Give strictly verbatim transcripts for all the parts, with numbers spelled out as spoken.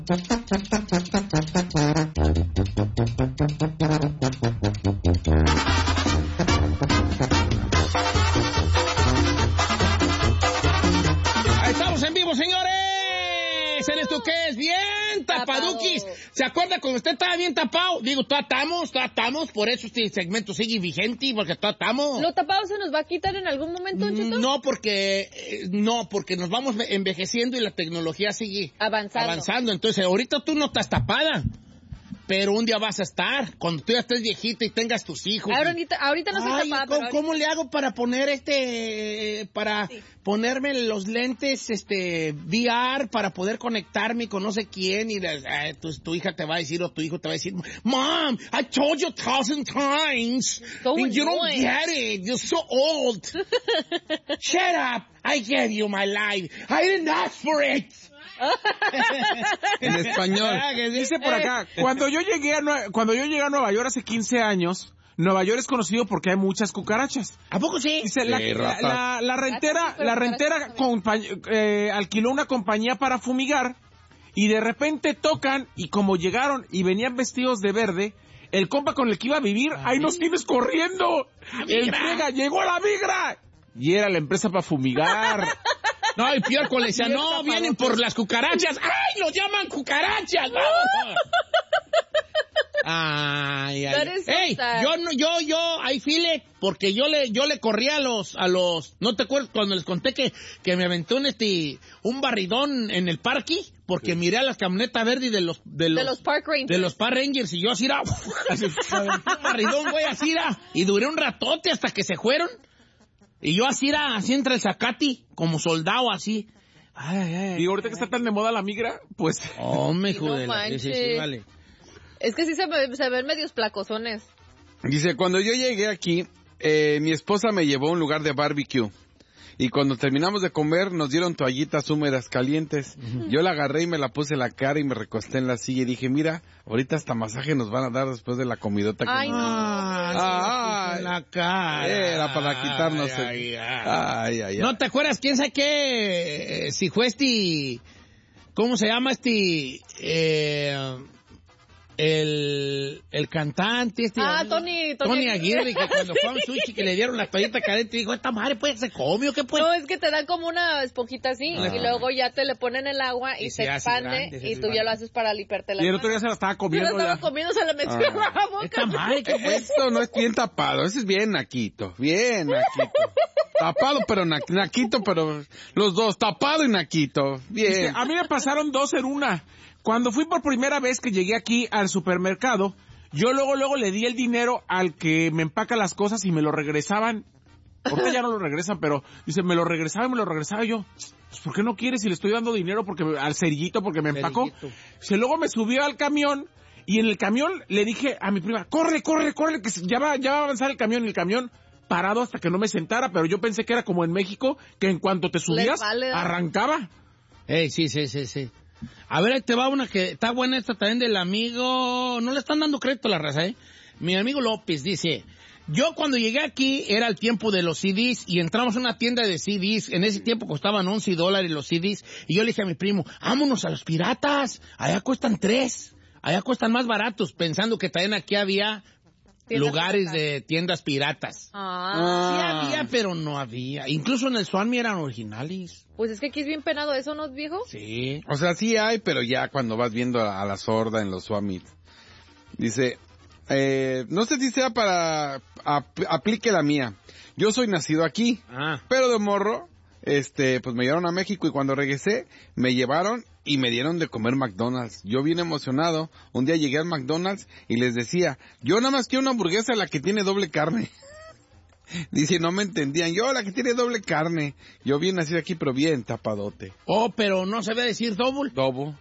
Estamos en vivo, señores. ¿En esto qué es? Bien tapaduquis. ¿Se acuerda cuando usted estaba bien tapado? Digo, tratamos, tratamos. Por eso este segmento sigue vigente, porque tratamos. ¿Lo tapado se nos va a quitar en algún momento, Cheto? No, porque eh, no, porque nos vamos envejeciendo y la tecnología sigue avanzando. avanzando. Entonces, ahorita tú no estás tapada, pero un día vas a estar, cuando tú ya estés viejita y tengas tus hijos. Ahorita, ahorita no estoy tapada. ¿cómo, pero ¿cómo le hago para poner este, para sí. ponerme los lentes, este, V R, para poder conectarme con no sé quién? Y eh, tu, tu hija te va a decir, o tu hijo te va a decir, Mom, I told you a thousand times, so and you don't get it, you're so old. Shut up, I gave you my life, I didn't ask for it. En español. Dice por acá, cuando yo llegué a Nue- cuando yo llegué a Nueva York hace quince años, Nueva York es conocido porque hay muchas cucarachas. ¿A poco sí? Dice, la, Sí, la, la, la rentera, la rentera compañ- eh, alquiló una compañía para fumigar y de repente tocan y como llegaron y venían vestidos de verde, el compa con el que iba a vivir, ahí nos tienes corriendo. El friega, llegó la migra. Y era la empresa para fumigar. No, y peor con le decía, no, vienen por las cucarachas. ¡Ay, los llaman cucarachas! ¡Vamos! Ay, ay. Ey, yo no, yo, yo, I feel it, porque yo le, yo le corrí a los, a los, ¿no te acuerdas cuando les conté que, que me aventó un este, un barridón en el parque? Porque sí. Miré a las camionetas verdes de los, de los, de los Park Rangers. De los Park Rangers, y yo así era, un barridón, güey, así era, y duré un ratote hasta que se fueron. Y yo así era, así entre el zacate, como soldado, así. Ay, ay, y ahorita ay, que está tan de moda la migra, pues... Oh, me joder. No Sí, sí, sí, vale. Es que sí se, me, se ven medios placosones. Dice, cuando yo llegué aquí, eh, mi esposa me llevó a un lugar de barbecue. Y cuando terminamos de comer, nos dieron toallitas húmedas calientes. Uh-huh. Yo la agarré y me la puse en la cara y me recosté en la silla y dije, mira, ahorita hasta masaje nos van a dar después de la comidota que ay, nos... no. Ah, en la cara. Era para quitarnos ay, ay, el... ay. Ay, ay, ay. ¿No te acuerdas quién sabe qué? Eh, si fue este... ¿Cómo se llama este? Eh... El, el cantante este. Ah, Tony, Tony, Tony Aguirre, que cuando fue a un sushi que le dieron la toallita caliente, dijo, esta madre pues se come o qué pues. No, es que te dan como una esponjita así, ah. y luego ya te le ponen el agua y, y se, se expande, grande, y tú grande. Ya lo haces para limpiarte la Y el otro día se la estaba comiendo. Se la estaba comiendo, se la metió ah. en la boca. Esta madre, ¿qué pues? Esto no es bien tapado, ese es bien naquito, bien naquito. Tapado, pero na- naquito, pero los dos, tapado y naquito, bien. Es que a mí me pasaron dos en una. Cuando fui por primera vez que llegué aquí al supermercado, yo luego, luego le di el dinero al que me empaca las cosas y me lo regresaban. Ahorita ya no lo regresan, pero dice, me lo regresaba y me lo regresaba yo. Pues, ¿por qué no quieres si le estoy dando dinero porque al cerillito porque me empacó? Dice, luego me subió al camión y en el camión le dije a mi prima, corre, corre, corre, que ya va, ya va a avanzar el camión. Y el camión parado hasta que no me sentara, pero yo pensé que era como en México, que en cuanto te subías, vale, arrancaba. Ey, sí, sí, sí, sí. A ver, ahí te va una que está buena esta también del amigo... No le están dando crédito a la raza, ¿eh? Mi amigo López dice... Yo cuando llegué aquí era el tiempo de los C Ds y entramos a una tienda de C Ds. En ese tiempo costaban once dólares los C Ds. Y yo le dije a mi primo, vámonos a los piratas. Allá cuestan tres. Allá cuestan más baratos. Pensando que también aquí había... Tiendas lugares piratas. De tiendas piratas. Ah. Sí había, pero no había. Incluso en el Swami eran originales. Pues es que aquí es bien penado eso, ¿no, viejo? Sí. O sea, sí hay, pero ya cuando vas viendo a, a la sorda en los Swami. Dice, eh, no sé si sea para... Ap, aplique la mía. Yo soy nacido aquí, ah. pero de morro, este, pues me llevaron a México y cuando regresé, me llevaron... Y me dieron de comer McDonald's. Yo bien emocionado. Un día llegué al McDonald's y les decía, yo nada más quiero una hamburguesa la que tiene doble carne. Dice, no me entendían. Yo la que tiene doble carne. Yo bien nacido aquí, pero bien tapadote. Oh, pero no se ve decir double. Double.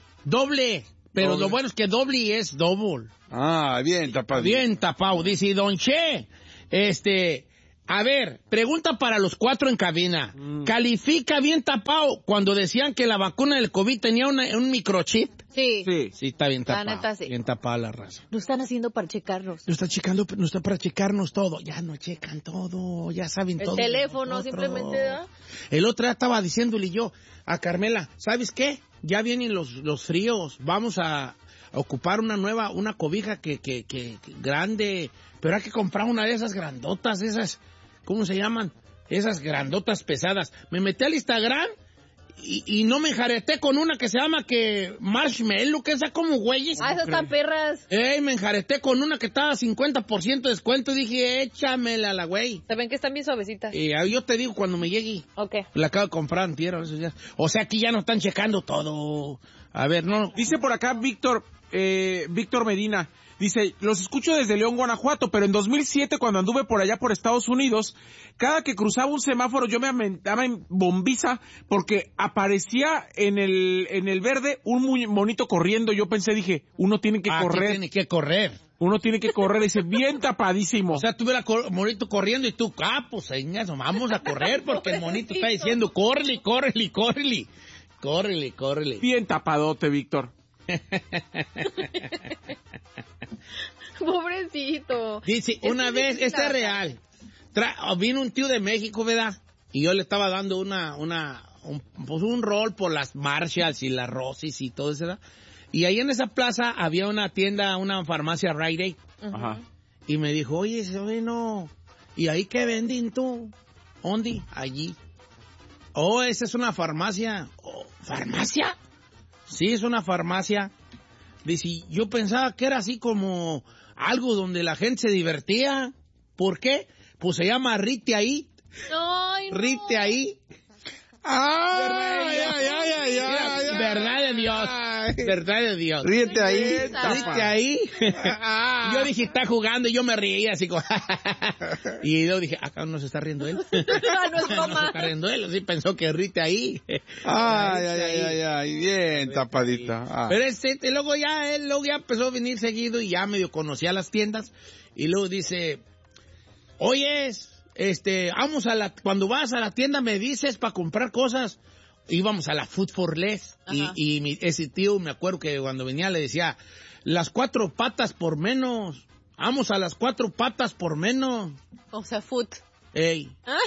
Doble. Pero doble. Lo bueno es que doble es double. Ah, bien tapado. Bien tapado. Dice, Don Che, este... A ver, pregunta para los cuatro en cabina. Mm. ¿Califica bien tapado cuando decían que la vacuna del COVID tenía una, un microchip? Sí. Sí. Sí, está bien tapado. La neta, sí. Bien tapada la raza. Lo están haciendo para checarnos. Lo están checando, no está para checarnos todo. Ya no checan todo, ya saben el todo. El teléfono simplemente da. El otro día estaba diciéndole yo a Carmela, ¿sabes qué? Ya vienen los, los fríos, vamos a, a ocupar una nueva, una cobija que, que, que, que grande, pero hay que comprar una de esas grandotas, esas, ¿cómo se llaman? Esas grandotas pesadas. Me metí al Instagram y, y no me enjareté con una que se llama que Marshmallow, que esa como güeyes. Ah, esas están perras. Ey, me enjareté con una que estaba a cincuenta por ciento de descuento y dije, échamela a la güey. Se ven que están bien suavecitas. Y yo te digo cuando me llegue. Ok. La acabo de comprar en tierra esos días. O sea, aquí ya no están checando todo. A ver, no. Dice por acá Víctor, eh, Víctor Medina. Dice, los escucho desde León, Guanajuato, pero en dos mil siete, cuando anduve por allá por Estados Unidos, cada que cruzaba un semáforo yo me aventaba en bombiza porque aparecía en el en el verde un monito corriendo. Yo pensé, dije, uno tiene que ah, correr. tiene que correr. Uno tiene que correr, dice, bien tapadísimo. O sea, tú ves el monito corriendo y tú, ah, pues señas, vamos a correr porque el monito está diciendo, córrele, córrele, córrele, córrele, córrele. Bien tapadote, Víctor. Pobrecito. Dice, una es vez, este es real. Tra vino un tío de México, ¿verdad? Y yo le estaba dando una, una, un, pues un rol por las Marshalls y las Rosis y todo eso, ¿verdad? Y ahí en esa plaza había una tienda, una farmacia Rite Aid. Ajá. Y me dijo, oye, no. ¿Y ahí qué venden tú? ¿Dónde? Allí. Oh, esa es una farmacia. Oh, ¿farmacia? Sí, es una farmacia. Dice, yo pensaba que era así como algo donde la gente se divertía. ¿Por qué? Pues se llama Rite Aid. Ay, no. Rite Aid. ¡Ay, ay, ay, ay, ay! Verdad de Dios. Verdad de Dios. Ríete ahí. Ríete ahí. Yo dije, está jugando, y yo me reía así como... Y luego dije, acá no se está riendo él. No, no es no se está riendo él, sí pensó que ríete ahí. Ay, ay, ay, ay, ay, bien tapadita. Ah. Pero este, luego ya, él luego ya empezó a venir seguido y ya medio conocía las tiendas. Y luego dice, oyes, este, vamos a la, cuando vas a la tienda me dices para comprar cosas. Íbamos a la Food for Less. Y, y mi, ese tío, me acuerdo que cuando venía le decía, las cuatro patas por menos. Vamos a las cuatro patas por menos. O sea, food. Ey.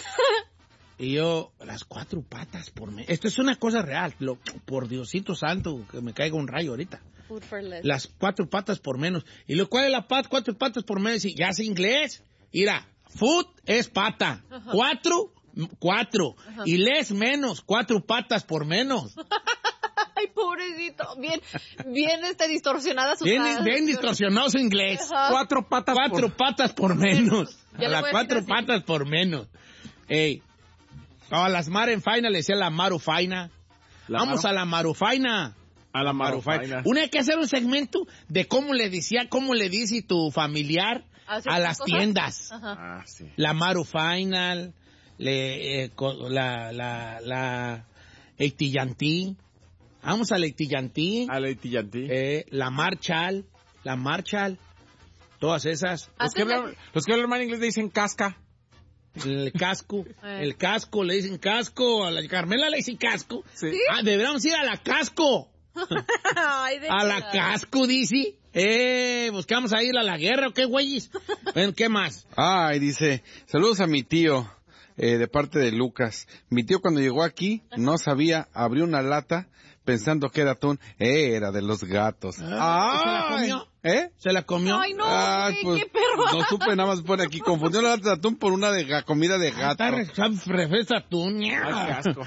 Y yo, las cuatro patas por menos. Esto es una cosa real. Lo, por Diosito santo, que me caiga un rayo ahorita. Food for less. Las cuatro patas por menos. Y lo cual es la pat, cuatro patas por menos. Y ya sé inglés. Mira, food es pata. Ajá. Cuatro, cuatro. Ajá. Y les menos, cuatro patas por menos. Ay, pobrecito. Bien, bien este, distorsionada su Bien, bien distorsionado su inglés. Ajá. Cuatro patas Cuatro por... patas por menos. A las cuatro así. patas por menos. Ey. A las Marufaina le decía la Marufaina. La Vamos Maru? a la Marufaina. A la Marufaina. Una hay que hacer un segmento de cómo le decía, cómo le dice tu familiar a las cosas? tiendas. Ajá. Ah, sí. La Marufaina, le, eh, la, la, la Eitillantí. Vamos a la Eitillantí. A la Eitillantí. Eh, la Marshall, la Marshall. Todas esas. Los que, hablan, los que hablan mal inglés le dicen casca. El casco, el casco, le dicen casco, a la Carmela le dicen casco. Sí. Ah, deberíamos ir a la casco. Ay, de a la verdad. Casco, dice. Eh, buscamos a ir a la guerra, ¿o qué, güeyes? Bueno, ¿qué más? Ay, dice, saludos a mi tío, eh, de parte de Lucas. Mi tío cuando llegó aquí, no sabía, abrió una lata pensando que era atún. Eh, era de los gatos. Ah, ¿se la comió? ¿Eh? ¿Se la comió? Ay, no, Ay, pues, qué perro. No supe, nada más pone aquí. Confundió la lata de atún por una de ga, comida de gato. Está refresca atún. Ay, qué asco.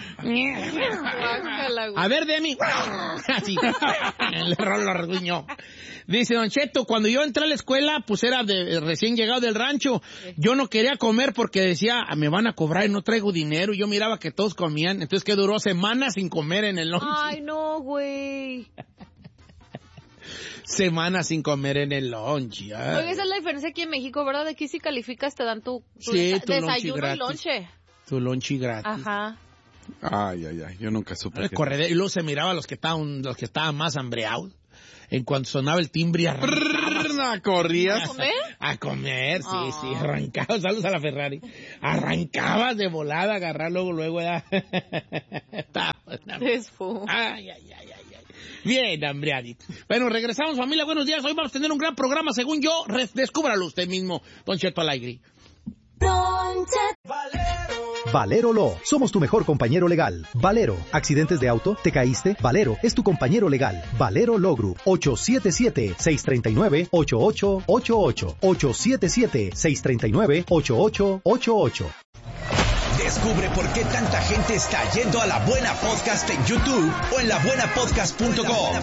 A ver, Demi. Así. Le rollo la rasguñó. Dice, Don Cheto, cuando yo entré a la escuela, pues era de recién llegado del rancho. Yo no quería comer porque decía, me van a cobrar y no traigo dinero. Yo miraba que todos comían. Entonces, que duró semanas sin comer en el lunch. Ay, no, güey. Semanas sin comer en el lunch. Ay. Oye, esa es la diferencia aquí en México, ¿verdad? Aquí si calificas te dan tu, tu, sí, desa tu desayuno y lonche. Tu lonche gratis. Ajá. Ay, ay, ay, yo nunca supe. El corredor, y luego se miraba a los que estaban, los que estaban más hambreados. En cuanto sonaba el timbre, arrancaban, onda? ¿Corrías? ¿A comer? A comer, sí, Oh. sí, arrancaba, saludos a la Ferrari. Arrancabas de volada, agarrar luego, luego, ya. Es fu. Ay, ay, ay, ay, ay. Bien, hambriadito. Bueno, regresamos, familia, buenos días. Hoy vamos a tener un gran programa, según yo. Re- descúbralo usted mismo, Don Cheto Alegre. Valero Law. Somos tu mejor compañero legal. Valero. ¿Accidentes de auto? ¿Te caíste? Valero es tu compañero legal. Valero Law Group. ocho siete siete, seis tres nueve, ocho ocho ocho ocho. ocho siete siete, seis tres nueve, ocho ocho ocho ocho. Descubre por qué tanta gente está yendo a La Buena Podcast en YouTube o en la buena podcast punto com.